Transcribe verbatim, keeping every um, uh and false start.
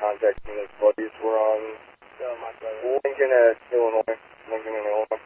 contact from his buddies were on Oh, my brother. Lincoln at Illinois. Lincoln and Illinois.